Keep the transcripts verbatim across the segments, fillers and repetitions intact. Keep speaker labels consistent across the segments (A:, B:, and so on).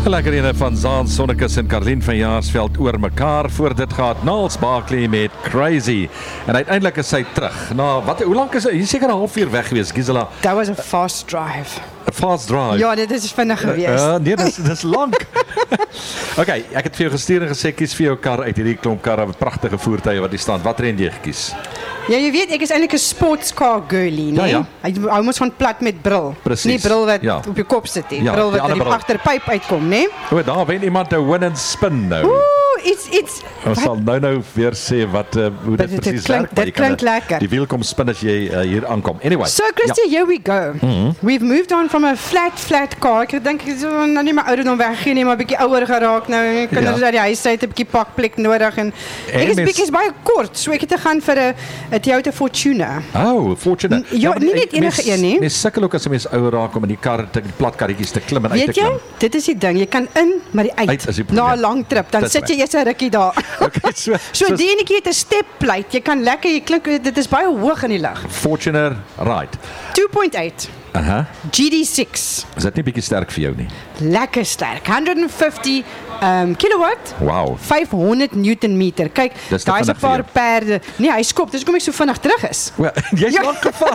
A: Lekker ene van Zaan Sonnekus en Karlien van Jaarsveld oor mekaar. Voor dit gaat Niles Barkley met Crazy. En uiteindelik is sy terug. Nou, wat, hoe lang is hy? Hy is seker 'n halfuur weg gewees, Gisela.
B: That was a fast drive.
A: A fast drive?
B: Ja, dit is vinnig gewees.
A: Uh, uh, nee, dis, dis lang. Okay, ek het vir jou gestuur en gesê, kies vir jou kar uit hierdie klomp karre, pragtige voertuie wat hier staan. Wat ren jy gekies?
B: Ja, jy weet, ek is eintlik 'n sportscar girlie, nee?
A: Ja, ja.
B: Hy hou mos van plat met bril.
A: Bril.
B: Nie bril wat
A: ja.
B: op jou kop sit nie.
A: Ja,
B: bril wat uit die
A: bril.
B: agterpyp uitkom, nee?
A: O, daar wen iemand 'n win and spin nou.
B: Oeh, iets iets.
A: Ons sal nou nou weer sê wat uh, hoe dit, dit presies
B: klink,
A: werk.
B: Dit klink lekker.
A: Die wiel kom spin as jy uh, hier aankom. Anyway.
B: So Christy, ja. Here we go.
A: Mm-hmm.
B: We've moved on from a flat flat car. Ek dink ek is nou nie my ouderdom weggegee nie, maar 'n bietjie ouer geraak nou. Kinders ja. uit die huis uit 'n bietjie pakplek nodig en, en ek is bietjie baie kort, so ek het te gaan vir 'n 'n Toyota Fortuner.
A: Oh, Fortuner.
B: Ja, ja nie net enige een nie.
A: Mens sukkel ook as 'n mens ouer raak om in die kar te die plat karretjies te klim en uit te klim.
B: Weet jy, dit is die ding, jy kan in, maar die uit. uit na 'n lang trip, dan sit jy eers 'n rukkie daar.
A: Okay, so
B: so, so die enetjie het 'n stepplate. Jy kan lekker, jy klink dit is baie hoog in die lug.
A: Fortuner, right.
B: two point eight.
A: Aha.
B: G D six.
A: Is dit nie bietjie sterk vir jou nie?
B: Lekker sterk. one hundred fifty um, kilowatt.
A: Wow.
B: five hundred newton meter. Kyk, daar is 'n paar perde. Nee, hy skop. Dis hoekom hy so vinnig terug is.
A: Well, jy's ja. lank gevaar.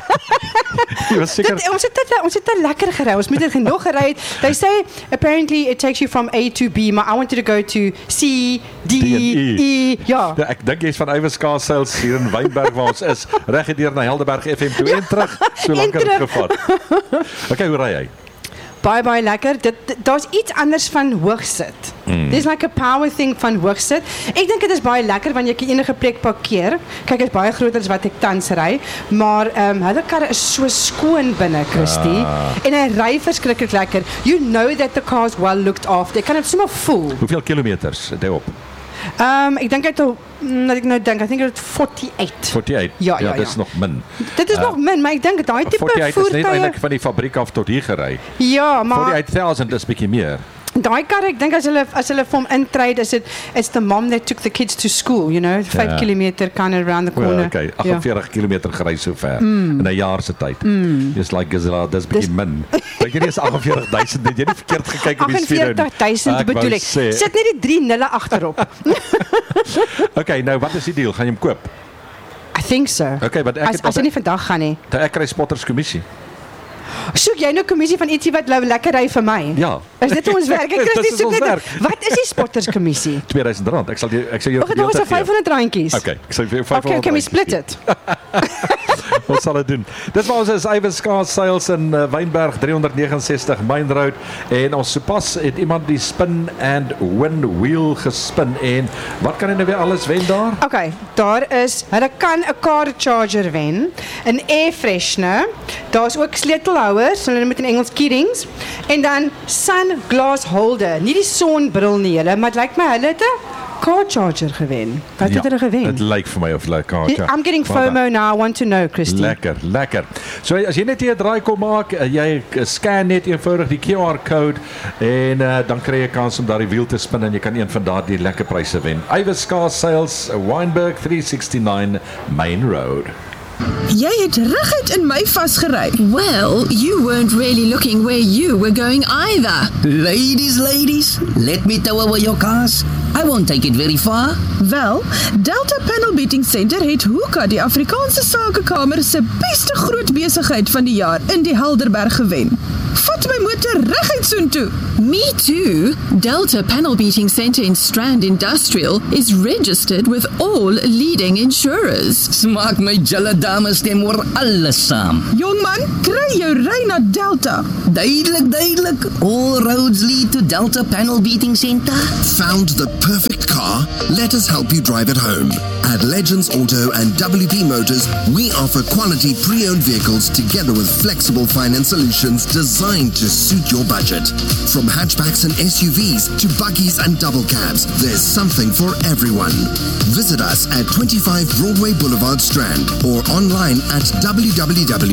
A: Jy was seker.
B: Dit, ons het dit ons het dit lekker gery. Ons moet dit genoeg gery het. They say apparently it takes you from A to B, maar I wanted to go to C, D, D E. E. Ja.
A: ja. Ek dink jy's van Iwerskaal Sales hier in Wynberg waar ons is. Reg deur na Helderberg F M twee ja. en terug. So lank het dit gevat. Okay, hoe ry jy?
B: Baie baie lekker. Dit daar's iets anders van hoogsit. Mm. There's like a power thing van hoogsit. Ek dink dit is baie lekker wanneer jy enige plek parkeer. Kyk, dit is baie groter as wat ek tans ry, maar ehm um, hulle karre is so skoon binne, Christy. Ah. En hy ry verskriklik lekker. You know that the car's well looked after. Ek kan dit sommer voel.
A: Hoeveel kilometers het hy op?
B: Ehm um, ek dink dit dat ek nou dink, I think it's forty-eight.
A: forty-eight.
B: Ja, ja,
A: ja, dit is
B: ja.
A: nog min.
B: Dit is uh, nog min, maar ek dink daai tipe voertuie
A: forty-eight is net eintlik van die fabriek af tot hier gery.
B: Ja, maar
A: forty-eight thousand is bietjie meer.
B: Daai kar, ek dink as hulle as hulle vir hom intryd, is dit it's the mom that took the kids to school, you know, five yeah. kilometer kind of around the corner.
A: Well, okay, forty-eight kilometer gery so ver mm. in 'n jaar se tyd. Mm. Just like Gisela, dis bietjie min. Dink jy nie is forty-eight thousand, het jy nie verkeerd gekyk op die speedo nie?
B: forty-eight thousand bedoel ek. Sit net die drie nulle agterop.
A: Okay, nou wat is die deal? Gaan jy hom koop?
B: I think so.
A: Okay, but ek
B: as, as jy nie vandag gaan nie.
A: Ek kry spotters kommissie.
B: Soek jy nou kommissie van ietsie wat lekker ry vir my?
A: Ja.
B: Is dit ons werk? Ek kry
A: soek dit.
B: Wat is die spotters kommissie?
A: two thousand rand. Ek sal jy ek sal jou
B: gedeelte gee. Dit was five hundred randjies.
A: Okay, ek sal vir jou five hundred.
B: Okay, can we split it?
A: Wat sal dit doen? Dit was ons Iwerskaal Sales in uh, Wynberg three ninety-six Main Road en ons sopas het iemand die spin and win wheel gespin en wat kan hy nou weer alles wen daar?
B: Okay, daar is, hulle kan 'n car charger wen, 'n air freshener, daar's ook sleutelhouers, hulle met in Engels keyrings en dan sunglass holder, nie die sonbril nie hulle, maar dit lyk my hulle het 'n car charger gewen. Wat ja, het hulle gewen?
A: Dit lyk vir my of hulle car charger.
B: I'm getting FOMO now, I want to know, Christy.
A: Lekker, lekker. So as jy net hier 'n draai kom maak, jy scan net eenvoudig die Q R code en uh, dan kry jy kans om daardie wiel te spin en jy kan een van daardie lekker pryse wen. Iwerskaal Sales, Wynberg three sixty-nine Main Road.
C: Jy het reguit in my vasgery.
D: Well, you weren't really looking where you were going either.
E: Ladies, ladies, let me tow over your cars. I won't take it very far.
C: Wel, Delta Panel Beating Center het Hoeka, die Afrikaanse Sakekamer se beste groot besigheid van die jaar in die Helderberg gewen. Vat my motor reguit soontoe.
D: Me too. Delta Panel Beating Center in Strand Industrial is registered with all leading insurers.
E: Smaak my julle dames stem oor alles saam.
C: Jongman, kry jou ry na Delta.
E: Duidelik, duidelik. All roads lead to Delta Panel Beating Center.
F: Found the perfect car? Let us help you drive it home. At Legends Auto and W P Motors, we offer quality pre-owned vehicles together with flexible finance solutions designed to suit your budget. From hatchbacks and S U Vs to buggies and double cabs, there's something for everyone. Visit us at twenty-five Broadway Boulevard, Strand, or online at w w w